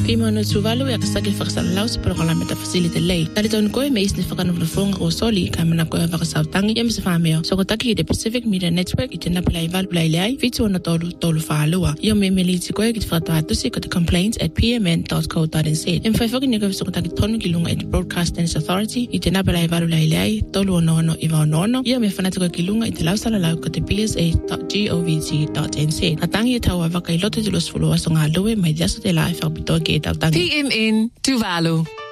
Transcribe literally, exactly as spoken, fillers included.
Imano Tuvalu ya kasagi whakasalalau sa programa ta facility lei. Tari taun koe me isni whakanawlafonga o soli ka mana koe whakasautangi ya misa whameo. So kotaki i the Pacific Media Network i te napilai valpilai leai, fitu ana tolu tolu whaalua. Ia me meliti koe ki te whakatawatusi ko te complaints at p m n dot co dot n z. Im whaifoki nega so kotaki tonu ki lunga i te Broadcasters Authority i te napilai valpilai leai, tolu ono ono i wao ono. Ia me whanatiko ki lunga i te lausalalau ko te p s a dot govt dot n z. Natangi e tau a waka i lote te losfulu aso ngā lue mai diaso te lai whakapitoa ki e tau tangi. P M N Tuvalu.